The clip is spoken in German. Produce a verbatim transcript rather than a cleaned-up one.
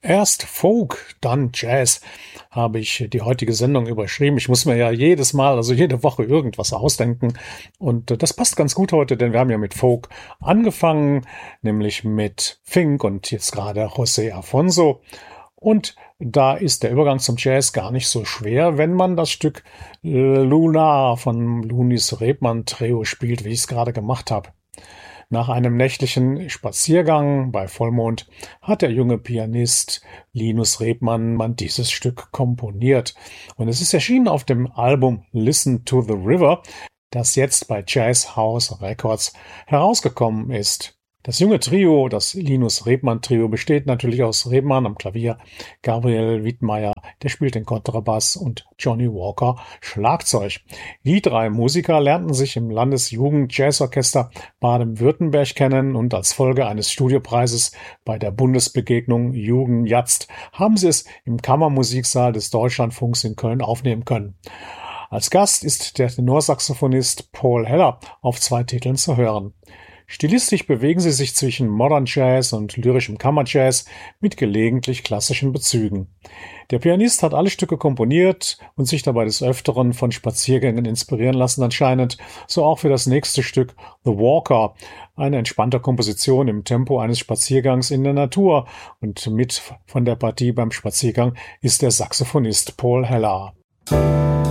Erst Folk, dann Jazz, habe ich die heutige Sendung überschrieben. Ich muss mir ja jedes Mal, also jede Woche irgendwas ausdenken. Und äh, das passt ganz gut heute, denn wir haben ja mit Folk angefangen, nämlich mit Fink und jetzt gerade José Afonso. Und da ist der Übergang zum Jazz gar nicht so schwer, wenn man das Stück äh, Luna von Lunis Rebmann Trio spielt, wie ich es gerade gemacht habe. Nach einem nächtlichen Spaziergang bei Vollmond hat der junge Pianist Linus Rebmann dieses Stück komponiert. Und es ist erschienen auf dem Album Listen to the River, das jetzt bei Jazz House Records herausgekommen ist. Das junge Trio, das Linus Rebmann Trio, besteht natürlich aus Rebmann am Klavier, Gabriel Widmeyer, der spielt den Kontrabass, und Johnny Walker Schlagzeug. Die drei Musiker lernten sich im Landesjugend-Jazzorchester Baden-Württemberg kennen und als Folge eines Studiopreises bei der Bundesbegegnung Jugend Jazzt haben sie es im Kammermusiksaal des Deutschlandfunks in Köln aufnehmen können. Als Gast ist der Tenorsaxophonist Paul Heller auf zwei Titeln zu hören. Stilistisch bewegen sie sich zwischen Modern Jazz und lyrischem Kammerjazz mit gelegentlich klassischen Bezügen. Der Pianist hat alle Stücke komponiert und sich dabei des Öfteren von Spaziergängen inspirieren lassen anscheinend, so auch für das nächste Stück The Walker, eine entspannte Komposition im Tempo eines Spaziergangs in der Natur, und mit von der Partie beim Spaziergang ist der Saxophonist Paul Heller.